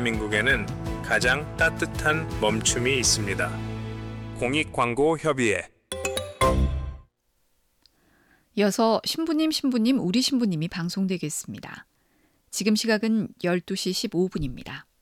대한민국에는 가장 따뜻한 멈춤이 있습니다. 공익광고협의회. 이어서 신부님, 우리 신부님이 방송되겠습니다. 지금 시각은 12시 15분입니다.